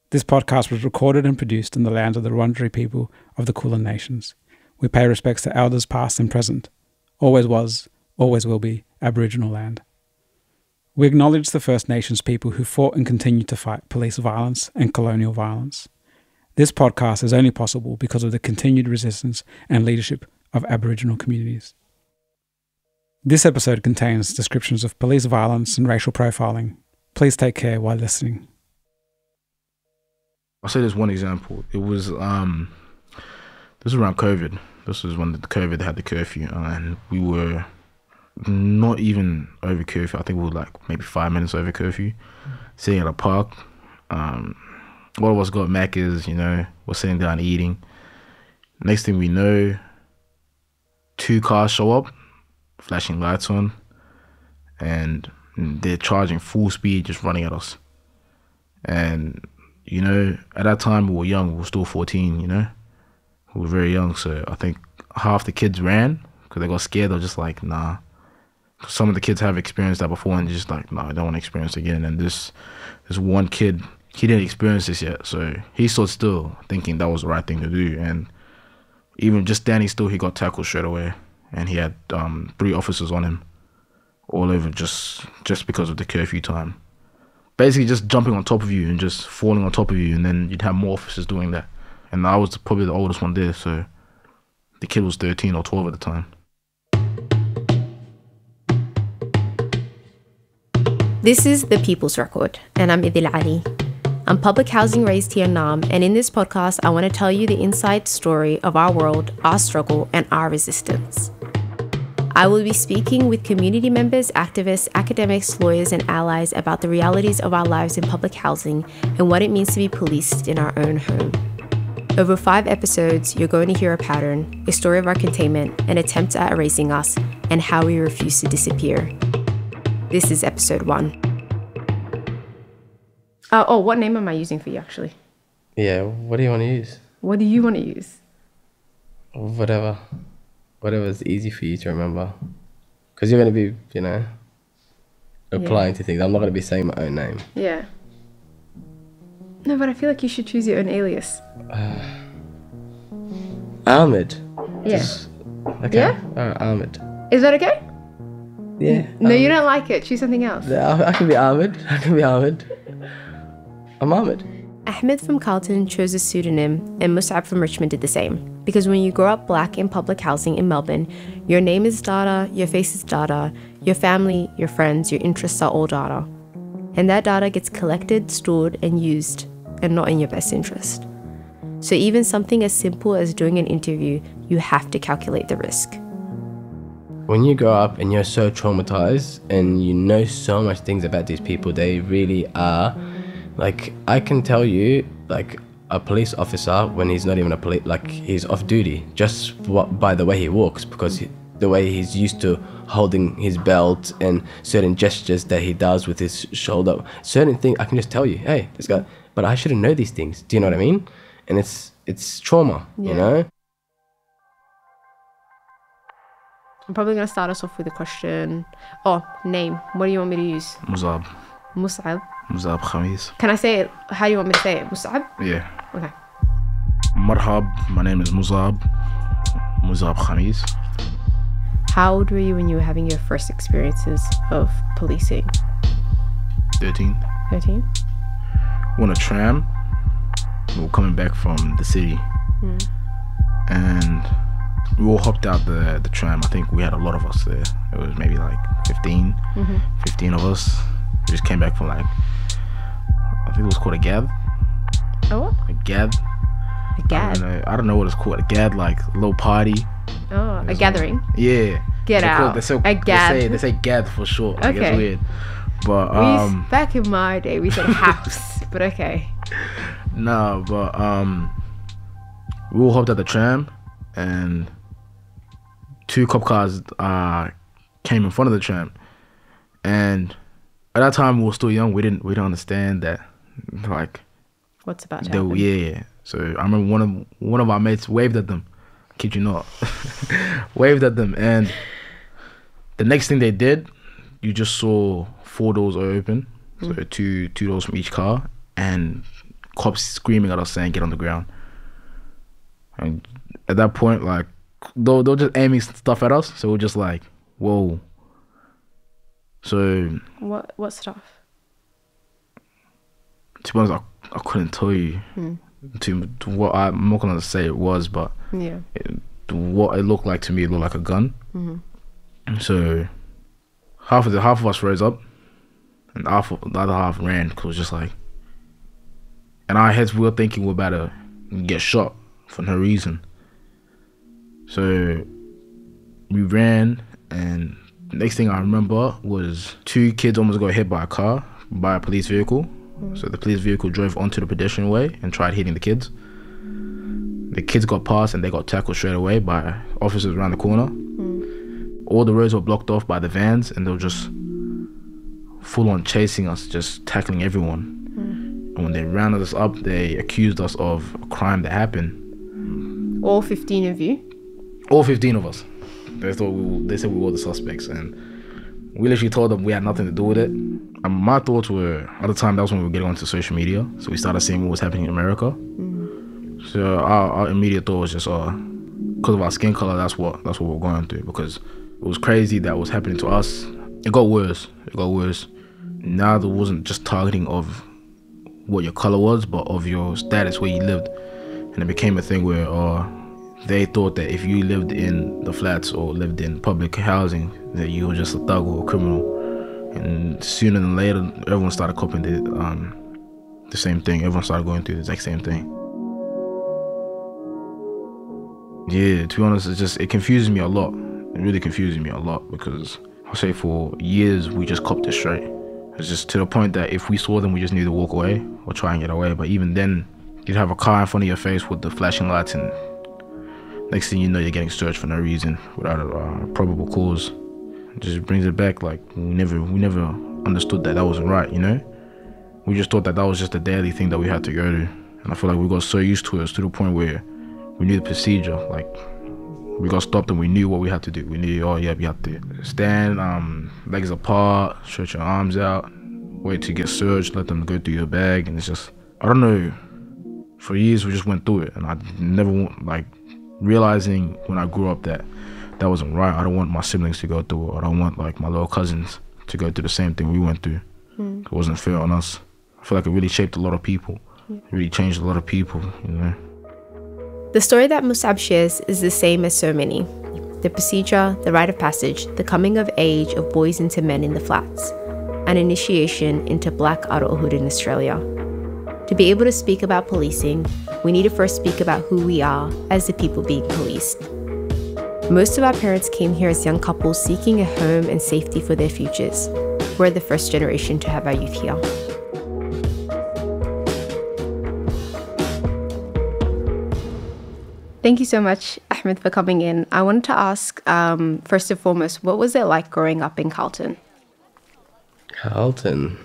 This podcast was recorded and produced in the lands of the Wurundjeri people of the Kulin Nations. We pay respects to elders past and present. Always was, always will be Aboriginal land. We acknowledge the First Nations people who fought and continue to fight police violence and colonial violence. This podcast is only possible because of the continued resistance and leadership of Aboriginal communities. This episode contains descriptions of police violence and racial profiling. Please take care while listening. I'll say this one example. It was this was around COVID. This was when the COVID had the curfew, and we were not even over curfew. I think we were like maybe 5 minutes over curfew, sitting at a park. All of us got Macca's, we're sitting down eating. Next thing we know, 2 cars show up, flashing lights on, and they're charging full speed, just running at us. And at that time we were young, we were still 14, we were very young. So I think half the kids ran because they got scared. They were just like, nah. Some of the kids have experienced that before and they're just like, nah, I don't want to experience it again. And this one kid, he didn't experience this yet. So he stood still thinking that was the right thing to do. And even just standing still, he got tackled straight away. And he had 3 officers on him all over just because of the curfew time. Basically just jumping on top of you and just falling on top of you, and then you'd have more officers doing that. And I was probably the oldest one there, so the kid was 13 or 12 at the time. This is The People's Record, and I'm Idil Ali. I'm public housing raised here in Naarm, and in this podcast, I want to tell you the inside story of our world, our struggle, and our resistance. I will be speaking with community members, activists, academics, lawyers, and allies about the realities of our lives in public housing and what it means to be policed in our own home. Over 5 episodes, you're going to hear a pattern, a story of our containment, an attempt at erasing us, and how we refuse to disappear. This is episode 1. What name am I using for you, actually? Yeah, what do you want to use? What do you want to use? Whatever's easy for you to remember. Because you're going to be, applying to things. I'm not going to be saying my own name. Yeah. No, but I feel like you should choose your own alias. Ahmed. Yeah. Okay. Yeah? Alright, Ahmed. Is that okay? Yeah. No, you don't like it. Choose something else. I can be Ahmed. I'm Ahmed. Ahmed from Carlton chose a pseudonym, and Mus'ab from Richmond did the same. Because when you grow up black in public housing in Melbourne, your name is data, your face is data, your family, your friends, your interests are all data. And that data gets collected, stored, and used, and not in your best interest. So even something as simple as doing an interview, you have to calculate the risk. When you grow up and you're so traumatized and you know so much things about these people, they really are, I can tell you, a police officer, when he's not even a police, he's off duty, just by the way he walks, because the way he's used to holding his belt and certain gestures that he does with his shoulder, certain things, I can just tell you, hey, this guy, but I shouldn't know these things. Do you know what I mean? And it's trauma, I'm probably going to start us off with a question. Name. What do you want me to use? Mus'ab. Mus'ab. Mus'ab Khamis. Can I say it? How do you want me to say it? Mus'ab? Yeah. Okay. Marhab, my name is Mus'ab. Mus'ab Khamis. How old were you when you were having your first experiences of policing? 13. 13? On a tram. We were coming back from the city. And we all hopped out the tram. I think we had a lot of us there. It was maybe 15 of us. We just came back from I think it was called a gab. A what? A gab. A gab? I don't know what it's called. A gab, a little party. Oh, a gathering? Yeah. Get out. A gab. They say gab for short. Okay. It's weird. But back in my day we said house, but okay. No, but we all hopped out the tram and 2 cop cars came in front of the tram, and at that time we were still young. We didn't understand that what's about to happen. Yeah. So I remember one of our mates waved at them. Kid you not, waved at them, and the next thing they did, you just saw 4 doors open, so two doors from each car, and cops screaming at us saying, get on the ground. And at that point, like, they're just aiming stuff at us. So we're just like, whoa. So... What stuff? To be honest, I couldn't tell you to what I'm not gonna say it was, but what it looked like to me, it looked like a gun. So half of us rose up, and the other half ran because it was just like, and our heads, we were thinking we're about to get shot for no reason. So we ran, and the next thing I remember was 2 kids almost got hit by a police vehicle. So the police vehicle drove onto the pedestrian way and tried hitting the kids. The kids got past and they got tackled straight away by officers around the corner. All the roads were blocked off by the vans, and they were just full on chasing us, just tackling everyone. And when they rounded us up, they accused us of a crime that happened. All 15 of you? All 15 of us. They said we were the suspects, and we literally told them we had nothing to do with it. And my thoughts were, at the time, that was when we were getting onto social media, so we started seeing what was happening in America. So our immediate thought was just, because of our skin color, that's what we're going through, because it was crazy that was happening to us. It got worse. Now there wasn't just targeting of what your color was, but of your status, where you lived. And it became a thing where they thought that if you lived in the flats or lived in public housing, that you were just a thug or a criminal. And sooner than later, everyone started copying the same thing. Everyone started going through the exact same thing. Yeah, to be honest, it confuses me a lot. It really confuses me a lot, because I'll say for years we just copped it straight. It's just to the point that if we saw them, we just knew to walk away or try and get away. But even then, you'd have a car in front of your face with the flashing lights, and next thing you know, you're getting searched for no reason without a probable cause. It just brings it back, like we never understood that wasn't right, you know? We just thought that was just a daily thing that we had to go to. And I feel like we got so used to it to the point where we knew the procedure. Like, we got stopped and we knew what we had to do. We knew, we had to stand, legs apart, stretch your arms out, wait to get searched, let them go through your bag. And it's just, I don't know, for years we just went through it. And I never, realizing when I grew up that wasn't right. I don't want my siblings to go through it. I don't want, my little cousins to go through the same thing we went through. It wasn't fair on us. I feel like it really shaped a lot of people. It really changed a lot of people, you know. The story that Musab shares is the same as so many. The procedure, the rite of passage, the coming of age of boys into men in the flats, an initiation into black adulthood in Australia. To be able to speak about policing, we need to first speak about who we are as the people being policed. Most of our parents came here as young couples seeking a home and safety for their futures. We're the first generation to have our youth here. Thank you so much, Ahmed, for coming in. I wanted to ask, first and foremost, what was it like growing up in Carlton? Carlton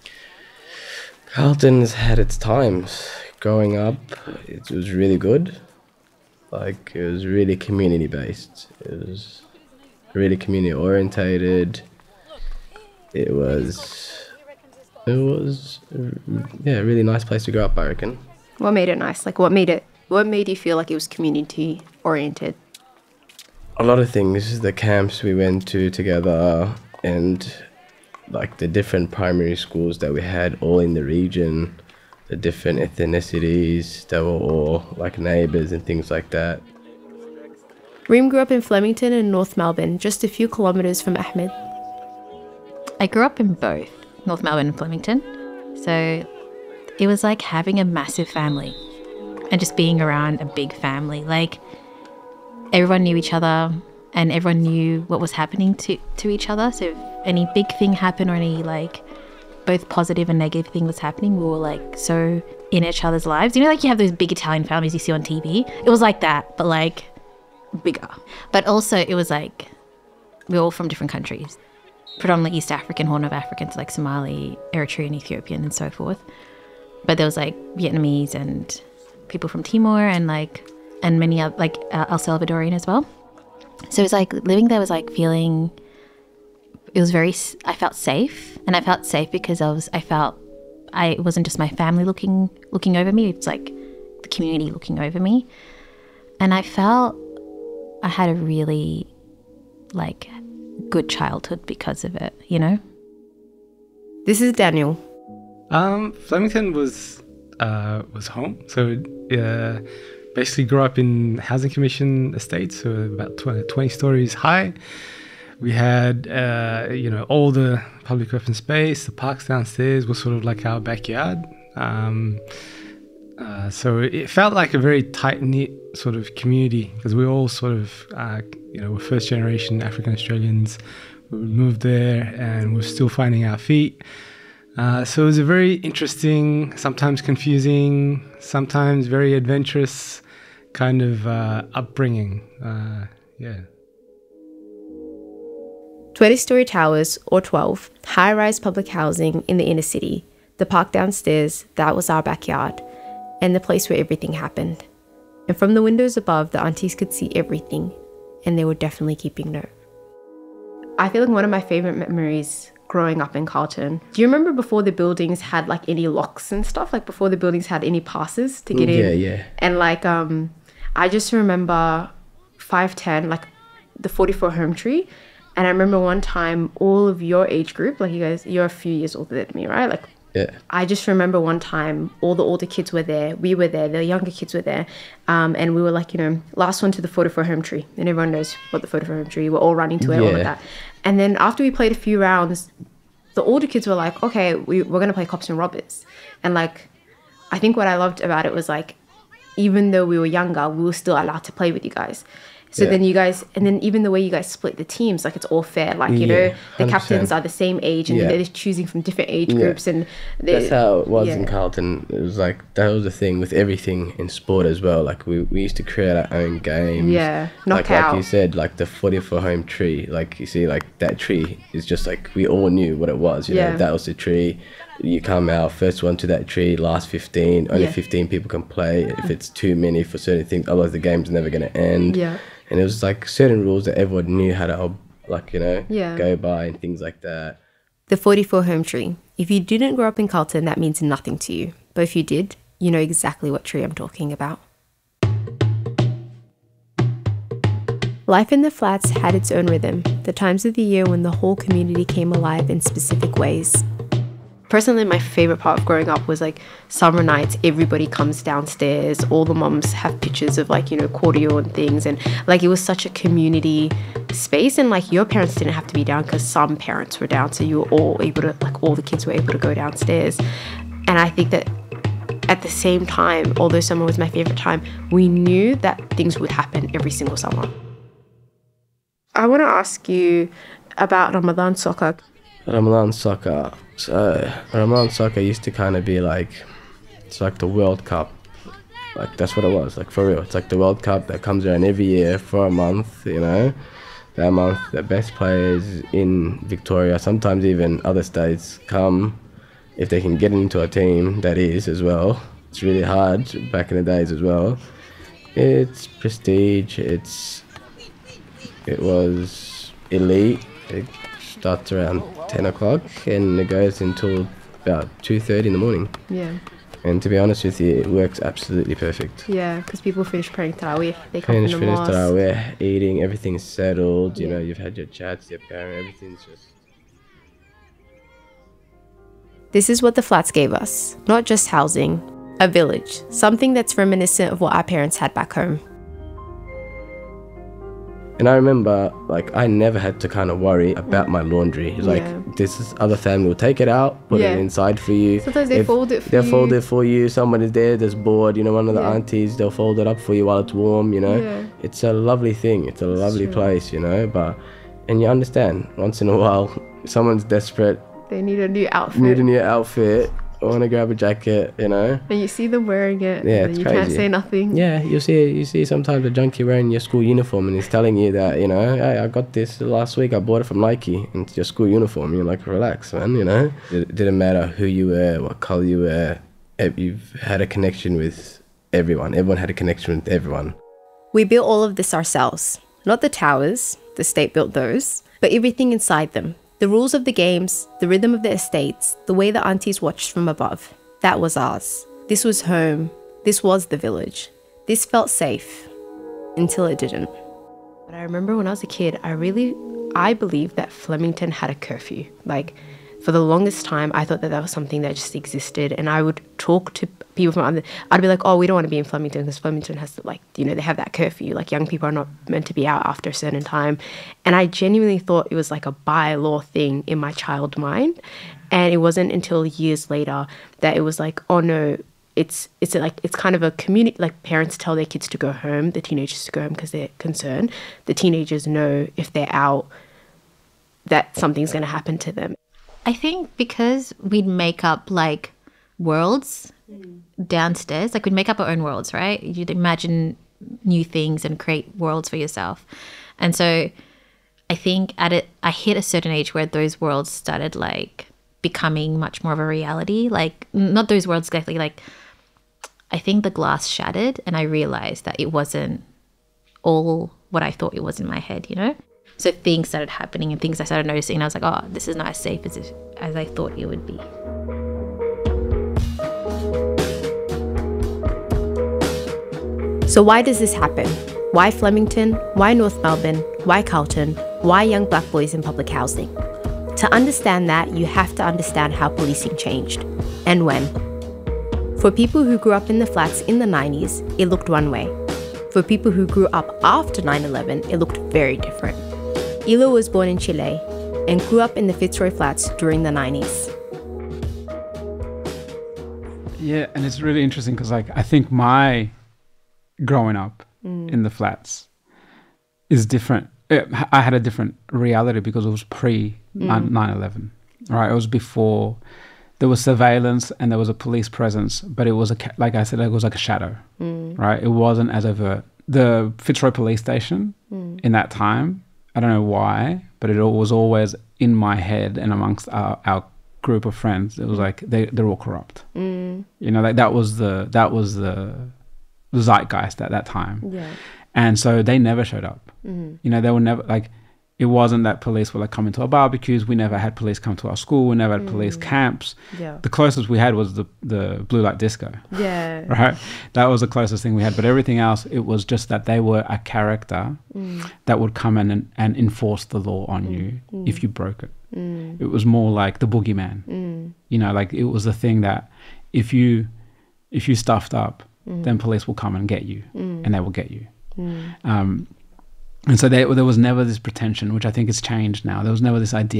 has had its times. Growing up, it was really good. It was really community based. It was really community orientated. It was a really nice place to grow up, I reckon. What made it nice? What made you feel like it was community oriented? A lot of things. The camps we went to together, and the different primary schools that we had all in the region, the different ethnicities that were all neighbours and things like that. Reem grew up in Flemington and North Melbourne, just a few kilometres from Ahmed. I grew up in both North Melbourne and Flemington, so it was like having a massive family and just being around a big family. Everyone knew each other and everyone knew what was happening to each other, so if any big thing happened or any both positive and negative thing was happening, we were so in each other's lives. You have those big Italian families you see on TV? It was like that, but bigger. But also it was we're all from different countries, predominantly East African, Horn of Africans, Somali, Eritrean, Ethiopian and so forth. But there was Vietnamese and people from Timor and many other, El Salvadorian as well. So it was living there was feeling, it was I felt safe, and I felt safe because I felt it wasn't just my family looking over me, it's like the community looking over me. And I felt I had a really like good childhood because of it, you know? This is Daniel. Flemington was home. So basically grew up in Housing Commission estates, so about 20 stories high. We had, all the public open space. The parks downstairs was sort of like our backyard. So it felt like a very tight-knit sort of community because we all sort of, we're first-generation African Australians. We moved there and we're still finding our feet. So it was a very interesting, sometimes confusing, sometimes very adventurous kind of upbringing. 20-story towers, or 12, high-rise public housing in the inner city. The park downstairs, that was our backyard, and the place where everything happened. And from the windows above, the aunties could see everything, and they were definitely keeping note. I feel like one of my favourite memories growing up in Carlton. Do you remember before the buildings had like any locks and stuff? Like before the buildings had any passes to get in? Yeah. And like, I just remember 510, like the 44 Home Tree. And I remember one time all of your age group, like you guys, you're a few years older than me, right? Like, yeah. I just remember one time all the older kids were there. We were there. The younger kids were there. And we were like, last one to the 44 Home Tree. And everyone knows what the 44 Home Tree, we're all running to it, all of that. And then after we played a few rounds, the older kids were like, okay, we're going to play cops and robbers. And like, I think what I loved about it was like, even though we were younger, we were still allowed to play with you guys. So then you guys, and then even the way you guys split the teams, like it's all fair. Like, you know, the 100%. Captains are the same age and they're just choosing from different age groups. And that's how it was in Carlton. It was like, that was the thing with everything in sport as well. Like we used to create our own games. Yeah, knockout. Like you said, like the 44 Home Tree, like you see, like that tree is just like, we all knew what it was, you know, that was the tree. You come out, first one to that tree, last 15, only 15 people can play. If it's too many for certain things, otherwise the game's never going to end. Yeah. And it was like certain rules that everyone knew how to, like, you know, go by and things like that. The 44 Home Tree. If you didn't grow up in Carlton, that means nothing to you. But if you did, you know exactly what tree I'm talking about. Life in the flats had its own rhythm, the times of the year when the whole community came alive in specific ways. Personally, my favorite part of growing up was like summer nights, everybody comes downstairs, all the moms have pictures of like, you know, cordial and things. And like, it was such a community space. And like, your parents didn't have to be down because some parents were down. So you were all able to, like, all the kids were able to go downstairs. And I think that at the same time, although summer was my favorite time, we knew that things would happen every single summer. I want to ask you about Ramadan soccer. Ramadan soccer. So Ramadan soccer used to kind of be like, it's like the World Cup. Like that's what it was, like for real. It's like the World Cup that comes around every year for a month, you know. That month, the best players in Victoria, sometimes even other states, come if they can get into a team, that is, as well. It's really hard back in the days as well. It's prestige, it was elite. It starts around 10 o'clock and it goes until about 2:30 in the morning. Yeah. And to be honest with you, it works absolutely perfect. Yeah, because people finish praying Tarawih, they come from the mosque. Tarawih, eating, everything's settled, you know, you've had your chats, your parent, everything's just... This is what the flats gave us, not just housing, a village, something that's reminiscent of what our parents had back home. And I remember, like, I never had to kind of worry about my laundry. It's like, this other family will take it out, put it inside for you. Sometimes they fold it for you. They'll fold it for you. Someone is there that's bored, you know, one of the aunties, they'll fold it up for you while it's warm, you know. Yeah. It's a lovely thing. It's a lovely place, you know. And you understand, once in a while, someone's desperate. They need a new outfit. I want to grab a jacket, you know. And you see them wearing it. Yeah, it's you crazy. Can't say nothing. Yeah, you see sometimes a junkie wearing your school uniform and he's telling you that, you know, hey, I got this last week, I bought it from Nike, and it's your school uniform. You're like, relax, man, you know. It didn't matter who you were, what color you were. You've had a connection with everyone. Everyone had a connection with everyone. We built all of this ourselves. Not the towers, the state built those, but everything inside them. The rules of the games, the rhythm of the estates, the way the aunties watched from above, that was ours. This was home. This was the village. This felt safe until it didn't. But I remember when I was a kid, I believed that Flemington had a curfew. Like, for the longest time, I thought that was something that just existed. And I would talk to people from other, I'd be like, oh, we don't want to be in Flemington because Flemington has, like, you know, they have that curfew. Like, young people are not meant to be out after a certain time. And I genuinely thought it was like a by-law thing in my child mind. And it wasn't until years later that it was like, oh no, it's kind of a community, like parents tell their kids to go home, the teenagers to go home because they're concerned. The teenagers know if they're out that something's going to happen to them. I think because we'd make up like worlds downstairs, like we'd make up our own worlds, right? You'd imagine new things and create worlds for yourself. And so I think I hit a certain age where those worlds started like becoming much more of a reality. Like not those worlds exactly, like I think the glass shattered and I realized that it wasn't all what I thought it was in my head, you know? So things started happening and things I started noticing and I was like, oh, this is not as safe as I thought it would be. So why does this happen? Why Flemington? Why North Melbourne? Why Carlton? Why young black boys in public housing? To understand that, you have to understand how policing changed and when. For people who grew up in the flats in the 90s, it looked one way. For people who grew up after 9/11, it looked very different. Ilo was born in Chile and grew up in the Fitzroy Flats during the 90s. Yeah, and it's really interesting because like I think my growing up in the flats is different. I had a different reality because it was pre 9/11, right? It was before there was surveillance and there was a police presence, but it was like I said, it was like a shadow, right? It wasn't as overt. The Fitzroy police station in that time, I don't know why, but it was always in my head and amongst our group of friends. It was like they're all corrupt. You know, like that was the zeitgeist at that time. Yeah. And so they never showed up. You know, they were never like, it wasn't that police were like coming to our barbecues. We never had police come to our school. We never had police camps. Yeah. The closest we had was the blue light disco. Yeah. Right? That was the closest thing we had. But everything else, it was just that they were a character that would come in and enforce the law on you if you broke it. It was more like the boogeyman. You know, like it was the thing that if you stuffed up, then police will come and get you and they will get you. And so there was never this pretension, which I think has changed now. There was never this idea